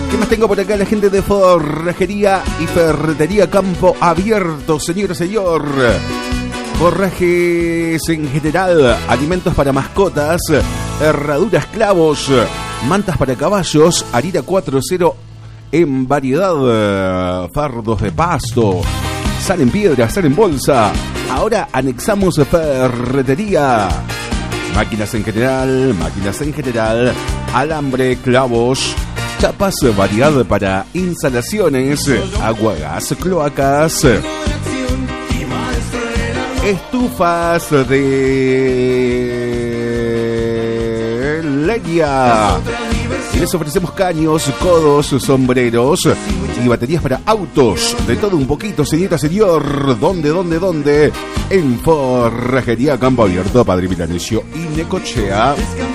¿Qué más tengo por acá? La gente de Forrajería y Ferretería Campo Abierto, señor. Forrajes en general, alimentos para mascotas, herraduras, clavos, mantas para caballos, harina 4.0 en variedad, fardos de pasto, sal en piedra, sal en bolsa. Ahora anexamos ferretería. Máquinas en general, alambre, clavos, chapas, variedad para instalaciones, agua, gas, cloacas, estufas de leña. Y les ofrecemos caños, codos, sombreros y baterías para autos. De todo un poquito, señorita, señor. ¿Dónde? En Forrajería Campo Abierto, Padre Milanesio y Necochea.